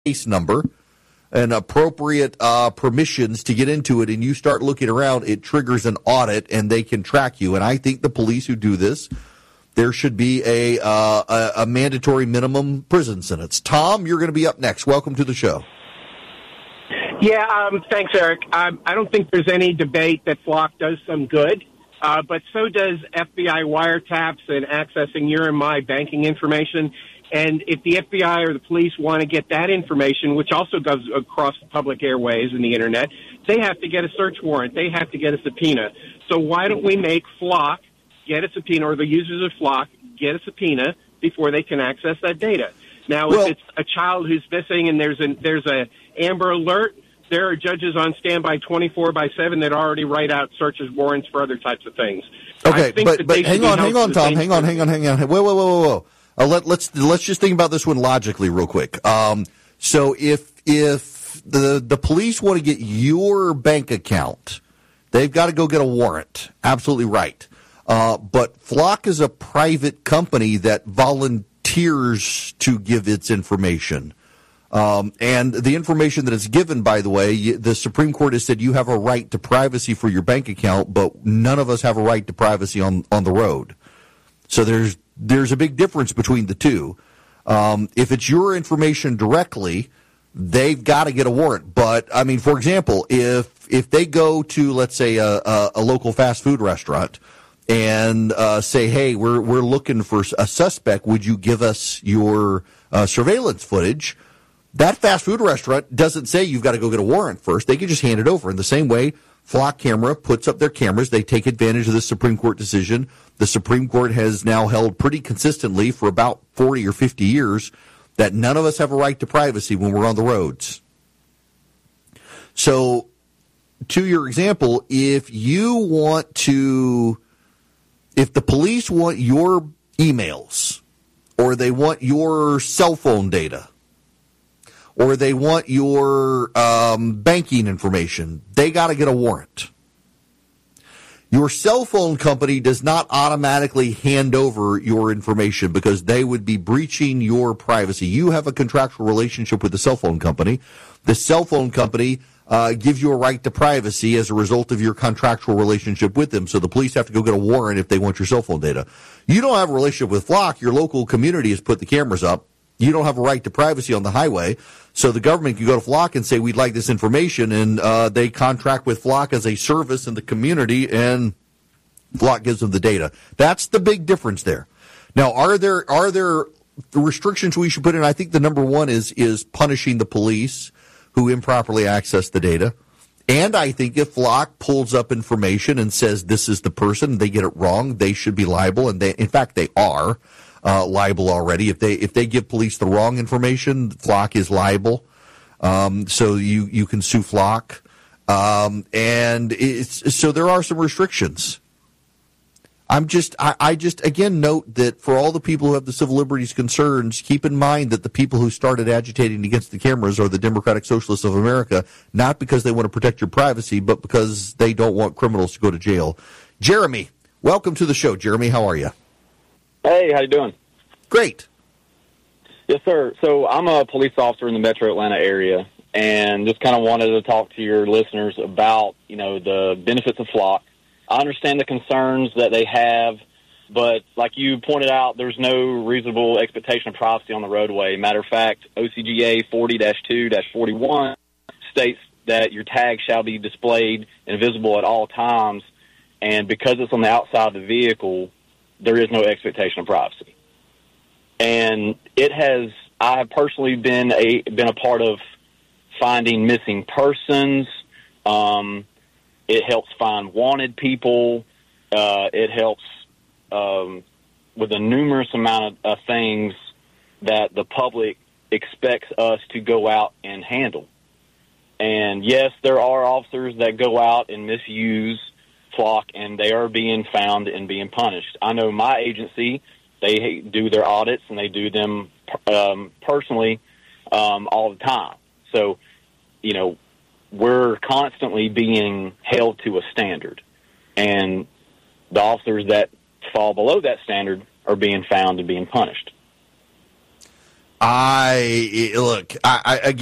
case number and appropriate permissions to get into it, and you start looking around, it triggers an audit, and they can track you. And I think the police who do this, there should be a mandatory minimum prison sentence. Tom, you're going to be up next. Welcome to the show. Yeah, thanks, Eric. I don't think there's any debate that Flock does some good, but so does FBI wiretaps and accessing your and my banking information. And if the FBI or the police want to get that information, which also goes across the public airways and the Internet, they have to get a search warrant. They have to get a subpoena. So why don't we make Flock get a subpoena, or the users of Flock get a subpoena before they can access that data? Now, if it's a child who's missing and there's a Amber Alert, there are judges on standby 24/7 that already write out searches warrants for other types of things. Okay, but hang on, Tom. Hang on. Whoa. Let's just think about this one logically real quick. So if the police want to get your bank account, they've got to go get a warrant. Absolutely right. But Flock is a private company that volunteers to give its information. And the information that is given, by the way, the Supreme Court has said you have a right to privacy for your bank account, but none of us have a right to privacy on the road. So there's a big difference between the two. If it's your information directly, they've got to get a warrant. But, I mean, for example, if they go to, let's say, a local fast food restaurant and say, hey, we're looking for a suspect, would you give us your surveillance footage? That fast food restaurant doesn't say you've got to go get a warrant first. They can just hand it over. In the same way, Flock Camera puts up their cameras. They take advantage of the Supreme Court decision. The Supreme Court has now held pretty consistently for about 40 or 50 years that none of us have a right to privacy when we're on the roads. So, to your example, if the police want your emails, or they want your cell phone data, or they want your banking information, they got to get a warrant. Your cell phone company does not automatically hand over your information because they would be breaching your privacy. You have a contractual relationship with the cell phone company. The cell phone company gives you a right to privacy as a result of your contractual relationship with them. So the police have to go get a warrant if they want your cell phone data. You don't have a relationship with Flock. Your local community has put the cameras up. You don't have a right to privacy on the highway. So the government can go to Flock and say, we'd like this information, and they contract with Flock as a service in the community, and Flock gives them the data. That's the big difference there. Now, are there restrictions we should put in? I think the number one is punishing the police who improperly access the data. And I think if Flock pulls up information and says this is the person, they get it wrong, they should be liable, and in fact they are liable already. If they give police the wrong information, Flock is liable. So you can sue Flock. And so there are some restrictions. I just again note that for all the people who have the civil liberties concerns, keep in mind that the people who started agitating against the cameras are the Democratic Socialists of America, not because they want to protect your privacy, but because they don't want criminals to go to jail. Jeremy, welcome to the show. Jeremy, how are you? Hey, how you doing? Great. Yes, sir. So I'm a police officer in the metro Atlanta area, and just kind of wanted to talk to your listeners about, the benefits of Flock. I understand the concerns that they have, but like you pointed out, there's no reasonable expectation of privacy on the roadway. Matter of fact, OCGA 40-2-41 states that your tag shall be displayed and visible at all times, and because it's on the outside of the vehicle, there is no expectation of privacy. And I have personally been a part of finding missing persons. It helps find wanted people. It helps with a numerous amount of things that the public expects us to go out and handle. And yes, there are officers that go out and misuse Flock, and they are being found and being punished. I know my agency, they do their audits, and they do them personally all the time. So, we're constantly being held to a standard, and the officers that fall below that standard are being found and being punished. I